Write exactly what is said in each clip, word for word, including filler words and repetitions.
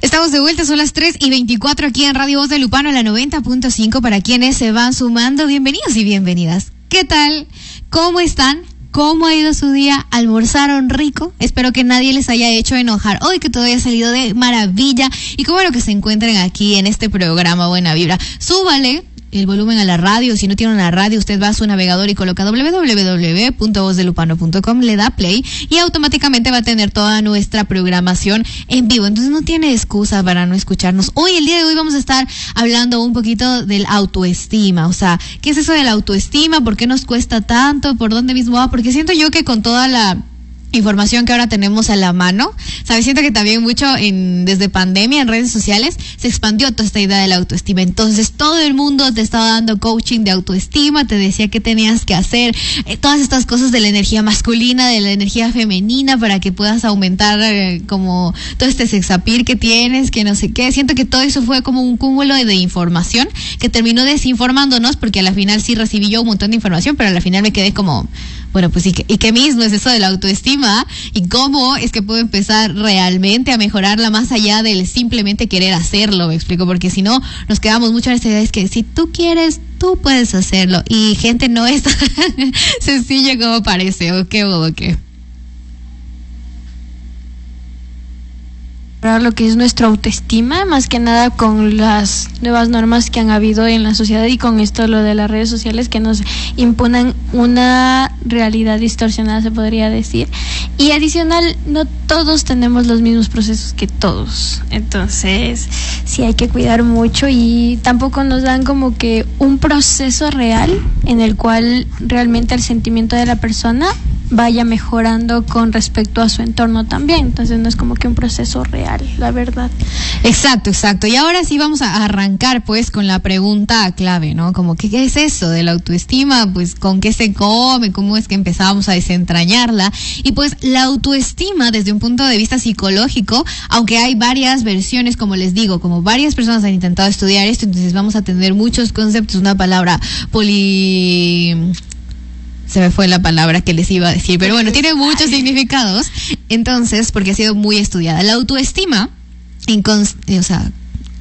Estamos de vuelta, son las tres y veinticuatro aquí en Radio Voz de Lupano, la noventa punto cinco. Para quienes se van sumando, bienvenidos y bienvenidas. ¿Qué tal? ¿Cómo están? ¿Cómo ha ido su día? ¿Almorzaron rico? Espero que nadie les haya hecho enojar hoy, que todo haya salido de maravilla. Y qué bueno que se encuentren aquí en este programa Buena Vibra. Súbale el volumen a la radio. Si no tiene una radio, usted va a su navegador y coloca doble u doble u doble u punto voz de lupano punto com, le da play y automáticamente va a tener toda nuestra programación en vivo. Entonces no tiene excusa para no escucharnos. Hoy, el día de hoy, vamos a estar hablando un poquito del autoestima. O sea, ¿qué es eso de la autoestima? ¿Por qué nos cuesta tanto? ¿Por dónde mismo va? Porque siento yo que con toda la información que ahora tenemos a la mano, ¿sabes? Siento que también mucho en, desde pandemia en redes sociales se expandió toda esta idea de la autoestima. Entonces todo el mundo te estaba dando coaching de autoestima, te decía qué tenías que hacer, eh, todas estas cosas de la energía masculina, de la energía femenina, para que puedas aumentar eh, como todo este sexapil que tienes, que no sé qué. Siento que todo eso fue como un cúmulo de, de información que terminó desinformándonos, porque a la final sí recibí yo un montón de información, pero a la final me quedé como, bueno, pues ¿y qué, y qué mismo es eso de la autoestima? ¿Y cómo es que puedo empezar realmente a mejorarla más allá del simplemente querer hacerlo? Me explico, porque si no, nos quedamos mucho en esta idea, es que si tú quieres, tú puedes hacerlo. Y gente, no es tan sencillo como parece, ¿o qué, o qué? Lo que es nuestra autoestima, más que nada con las nuevas normas que han habido en la sociedad y con esto lo de las redes sociales que nos imponen una realidad distorsionada, se podría decir. Y adicional, no todos tenemos los mismos procesos que todos, entonces sí hay que cuidar mucho y tampoco nos dan como que un proceso real en el cual realmente el sentimiento de la persona vaya mejorando con respecto a su entorno también. Entonces no es como que un proceso real, la verdad. Exacto, exacto. Y ahora sí vamos a arrancar pues con la pregunta clave, ¿no? Como, ¿qué, qué es eso de la autoestima? Pues, ¿con qué se come? ¿Cómo es que empezamos a desentrañarla? Y pues la autoestima desde un punto de vista psicológico, aunque hay varias versiones, como les digo, como varias personas han intentado estudiar esto, entonces vamos a tener muchos conceptos, una palabra poli... se me fue la palabra que les iba a decir, pero bueno, tiene muchos significados, entonces, porque ha sido muy estudiada. La autoestima, en, o sea,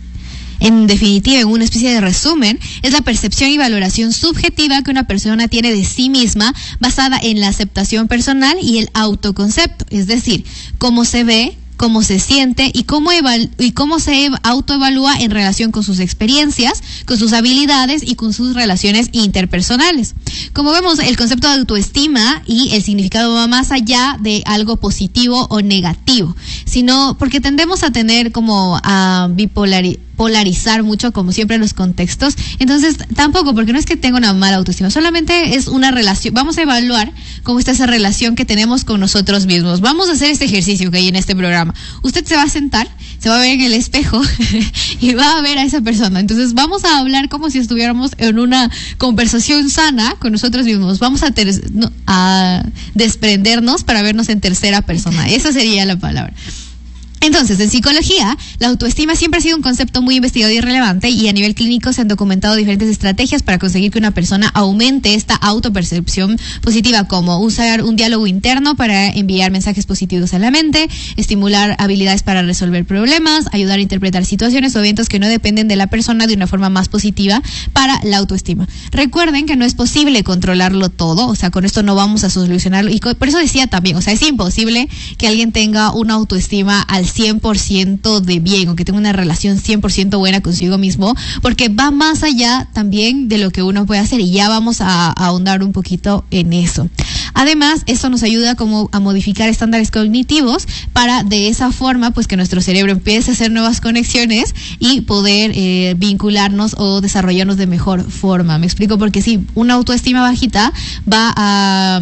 en definitiva, en una especie de resumen, es la percepción y valoración subjetiva que una persona tiene de sí misma, basada en la aceptación personal y el autoconcepto, es decir, cómo se ve, cómo se siente y cómo eval- y cómo se ev- autoevalúa en relación con sus experiencias, con sus habilidades y con sus relaciones interpersonales. Como vemos, el concepto de autoestima y el significado va más allá de algo positivo o negativo, sino porque tendemos a tener como a bipolaridad, polarizar mucho, como siempre, los contextos. Entonces, tampoco, porque no es que tenga una mala autoestima, solamente es una relación. Vamos a evaluar cómo está esa relación que tenemos con nosotros mismos. Vamos a hacer este ejercicio que hay en este programa. Usted se va a sentar, se va a ver en el espejo y va a ver a esa persona. Entonces, vamos a hablar como si estuviéramos en una conversación sana con nosotros mismos. Vamos a, ter- no, a desprendernos para vernos en tercera persona. Esa sería la palabra. Entonces, en psicología, la autoestima siempre ha sido un concepto muy investigado y relevante, y a nivel clínico se han documentado diferentes estrategias para conseguir que una persona aumente esta autopercepción positiva, como usar un diálogo interno para enviar mensajes positivos a la mente, estimular habilidades para resolver problemas, ayudar a interpretar situaciones o eventos que no dependen de la persona de una forma más positiva para la autoestima. Recuerden que no es posible controlarlo todo, o sea, con esto no vamos a solucionarlo, y por eso decía también, o sea, es imposible que alguien tenga una autoestima al cien por ciento de bien, o que tenga una relación cien por ciento buena consigo mismo, porque va más allá también de lo que uno puede hacer, y ya vamos a, a ahondar un poquito en eso. Además, esto nos ayuda como a modificar estándares cognitivos para de esa forma pues que nuestro cerebro empiece a hacer nuevas conexiones y poder eh, vincularnos o desarrollarnos de mejor forma. Me explico, porque si una autoestima bajita va a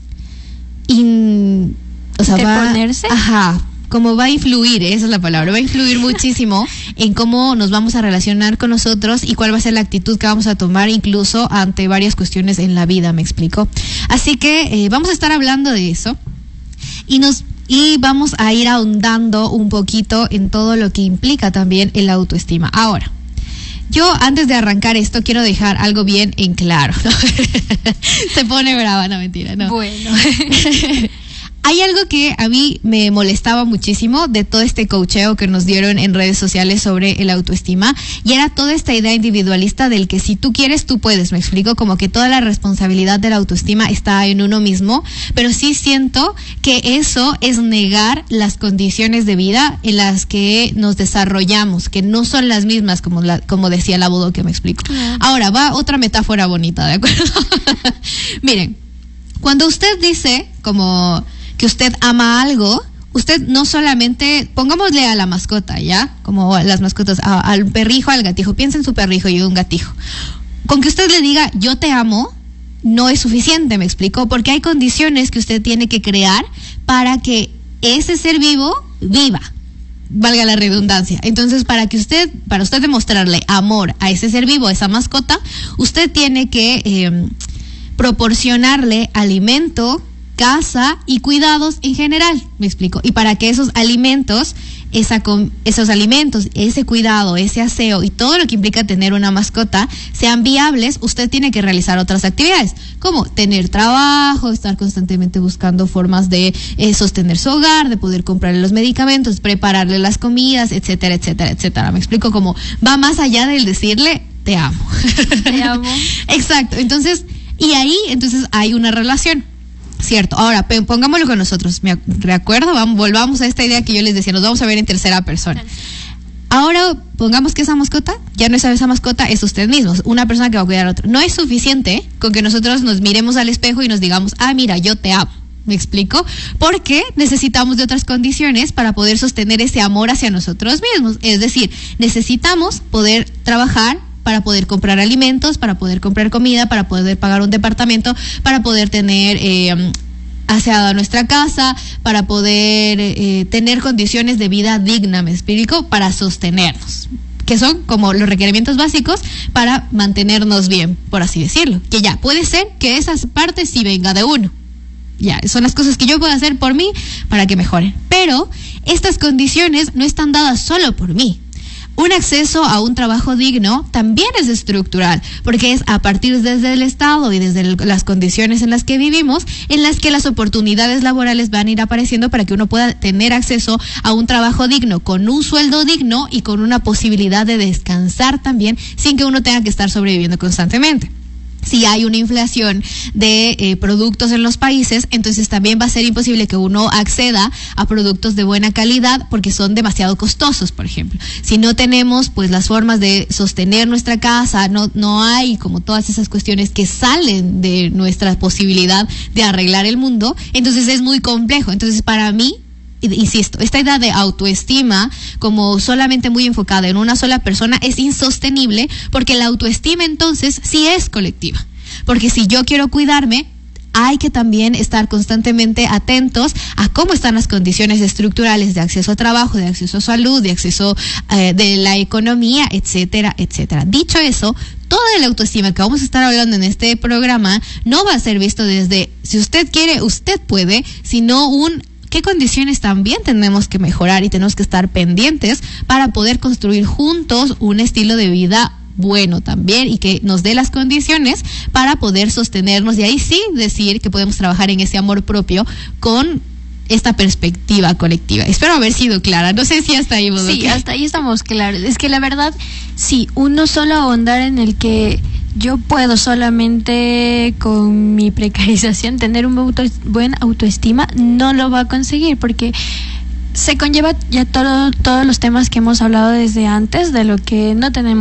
in, o sea, va, ¿Interponerse? Ajá. Como va a influir, esa es la palabra, va a influir muchísimo en cómo nos vamos a relacionar con nosotros y cuál va a ser la actitud que vamos a tomar, incluso ante varias cuestiones en la vida, ¿me explico? Así que eh, vamos a estar hablando de eso y nos y vamos a ir ahondando un poquito en todo lo que implica también el autoestima. Ahora, yo antes de arrancar esto quiero dejar algo bien en claro, ¿no? Se pone brava, no, mentira, no. Bueno. hay algo que a mí me molestaba muchísimo de todo este coacheo que nos dieron en redes sociales sobre el autoestima, y era toda esta idea individualista del que si tú quieres, tú puedes. Me explico, como que toda la responsabilidad de la autoestima está en uno mismo, pero sí siento que eso es negar las condiciones de vida en las que nos desarrollamos, que no son las mismas, como la, como decía la Bodo, que me explico. Uh-huh. Ahora va otra metáfora bonita, ¿de acuerdo? Miren, cuando usted dice como que usted ama algo, usted no solamente, pongámosle a la mascota, ¿ya? Como las mascotas, a, al perrijo, al gatijo, piensa en su perrijo y un gatijo. Con que usted le diga, yo te amo, no es suficiente, me explico, porque hay condiciones que usted tiene que crear para que ese ser vivo viva, valga la redundancia. Entonces, para que usted, para usted demostrarle amor a ese ser vivo, a esa mascota, usted tiene que eh, proporcionarle alimento, casa y cuidados en general, me explico. Y para que esos alimentos, esa esos alimentos, ese cuidado, ese aseo y todo lo que implica tener una mascota sean viables, usted tiene que realizar otras actividades, como tener trabajo, estar constantemente buscando formas de eh, sostener su hogar, de poder comprarle los medicamentos, prepararle las comidas, etcétera, etcétera, etcétera. Me explico, como va más allá del decirle te amo. Te amo. Exacto. Entonces, y ahí entonces hay una relación. Cierto. Ahora, pongámoslo con nosotros. ¿Me recuerdo? Vamos, volvamos a esta idea que yo les decía. Nos vamos a ver en tercera persona. Ahora, pongamos que esa mascota, ya no es esa mascota, es usted mismo. Una persona que va a cuidar a otro. No es suficiente con que nosotros nos miremos al espejo y nos digamos, ah, mira, yo te amo. ¿Me explico? Porque necesitamos de otras condiciones para poder sostener ese amor hacia nosotros mismos. Es decir, necesitamos poder trabajar para poder comprar alimentos, para poder comprar comida, para poder pagar un departamento, para poder tener eh, aseada nuestra casa, para poder eh, tener condiciones de vida digna, ¿me explico? Para sostenernos, que son como los requerimientos básicos para mantenernos bien, por así decirlo. Que ya, puede ser que esas partes sí venga de uno. Ya, son las cosas que yo puedo hacer por mí para que mejoren. Pero estas condiciones no están dadas solo por mí. Un acceso a un trabajo digno también es estructural, porque es a partir desde el Estado y desde el, las condiciones en las que vivimos, en las que las oportunidades laborales van a ir apareciendo para que uno pueda tener acceso a un trabajo digno, con un sueldo digno y con una posibilidad de descansar también, sin que uno tenga que estar sobreviviendo constantemente. Si hay una inflación de eh, productos en los países, entonces también va a ser imposible que uno acceda a productos de buena calidad porque son demasiado costosos, por ejemplo. Si no tenemos pues las formas de sostener nuestra casa, no no hay como todas esas cuestiones que salen de nuestra posibilidad de arreglar el mundo, entonces es muy complejo. Entonces, para mí, insisto, esta idea de autoestima como solamente muy enfocada en una sola persona es insostenible, porque la autoestima entonces sí es colectiva. Porque si yo quiero cuidarme, hay que también estar constantemente atentos a cómo están las condiciones estructurales de acceso a trabajo, de acceso a salud, de acceso eh, de la economía, etcétera, etcétera. Dicho eso, toda la autoestima que vamos a estar hablando en este programa no va a ser visto desde si usted quiere, usted puede, sino un qué condiciones también tenemos que mejorar y tenemos que estar pendientes para poder construir juntos un estilo de vida bueno también y que nos dé las condiciones para poder sostenernos, y ahí sí decir que podemos trabajar en ese amor propio con esta perspectiva colectiva. Espero haber sido clara. No sé si hasta ahí vos. Sí, hasta ahí estamos claros. Es que la verdad, sí, uno solo ahondar en el que yo puedo solamente con mi precarización tener un auto, buen autoestima, no lo va a conseguir, porque se conlleva ya todo, todos los temas que hemos hablado desde antes, de lo que no tenemos